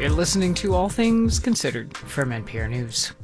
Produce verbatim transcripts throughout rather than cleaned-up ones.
You're listening to All Things Considered from N P R News.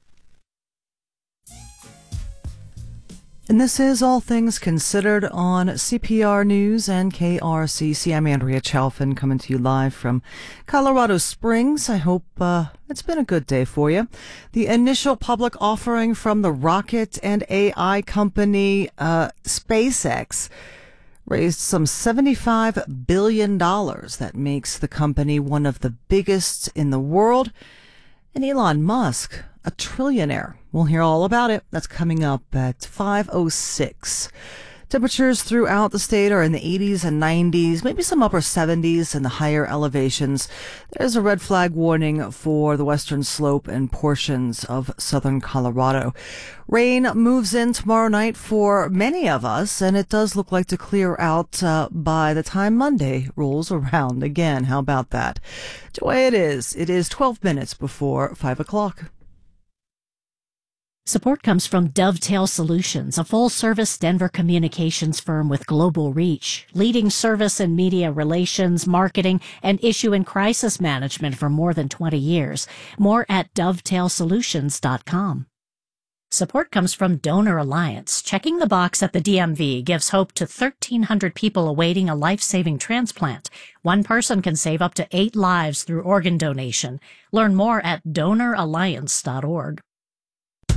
And this is All Things Considered on C P R News and K R C C. I'm Andrea Chalfin, coming to you live from Colorado Springs. I hope uh, it's been a good day for you. The initial public offering from the rocket and A I company uh, SpaceX raised some seventy-five billion dollars. That makes the company one of the biggest in the world. And Elon Musk, a trillionaire. We'll hear all about it. That's coming up at five oh six. Temperatures throughout the state are in the eighties and nineties, maybe some upper seventies in the higher elevations. There's a red flag warning for the western slope and portions of southern Colorado. Rain moves in tomorrow night for many of us, and it does look like to clear out uh, by the time Monday rolls around again. How about that? Joy, it is. It is twelve minutes before five o'clock. Support comes from Dovetail Solutions, a full-service Denver communications firm with global reach, leading service and media relations, marketing, and issue and crisis management for more than twenty years. More at dovetail solutions dot com. Support comes from Donor Alliance. Checking the box at the D M V gives hope to thirteen hundred people awaiting a life-saving transplant. One person can save up to eight lives through organ donation. Learn more at donor alliance dot org.